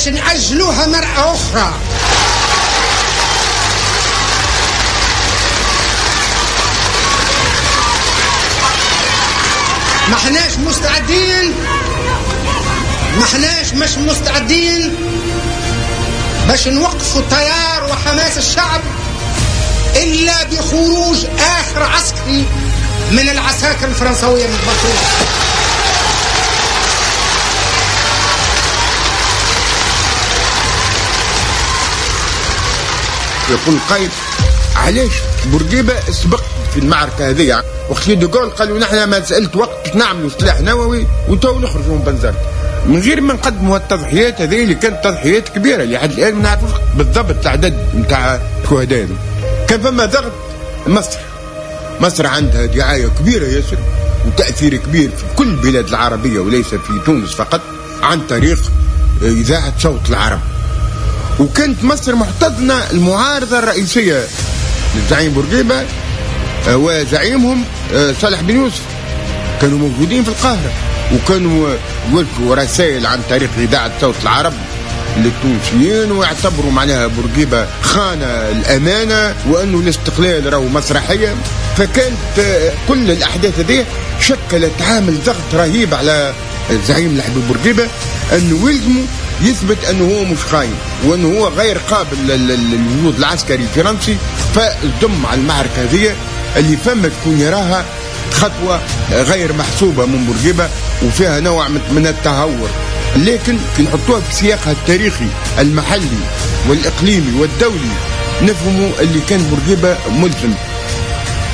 باش نأجلوها مرة أخرى. ما احناش مستعدين، ما احناش مش مستعدين باش نوقفوا تيار وحماس الشعب إلا بخروج آخر عسكري من العساكر الفرنسوية من البطولة. يقول القائد علاش بورقيبة سبق في المعركة هذه؟ وقت دي جول قالوا نحن مسألة وقت نعملوا سلاح نووي وتو نخرجوا من بنزرت من غير ما نقدموا التضحيات هذه اللي كانت تضحيات كبيرة اللي حد الآن ما نعرفوش بالضبط العدد نتاع الشهداء. كان فما ضغط مصر عندها دعاية كبيرة ياسر وتأثير كبير في كل البلاد العربية وليس في تونس فقط عن طريق إذاعة صوت العرب. وكانت مصر محتضنة المعارضة الرئيسية للزعيم بورقيبة وزعيمهم صالح بن يوسف، كانوا موجودين في القاهرة وكانوا يوجهوا رسائل عن طريق إذاعة صوت العرب للتونسيين ويعتبروا معناها بورقيبة خان الأمانة وأنه الاستقلال راهو مسرحية. فكانت كل الأحداث هذه شكلت عامل ضغط رهيب على الزعيم الحبيب بورقيبة أنه يلزمه يثبت أنه هو مش خاين وأنه هو غير قابل للوجود العسكري الفرنسي. فالضم على المعركة هذه اللي فما تكون يراها خطوة غير محسوبة من بورقيبة وفيها نوع من التهور، لكن كي نحطوها في سياقها التاريخي المحلي والإقليمي والدولي نفهموا اللي كان بورقيبة ملزم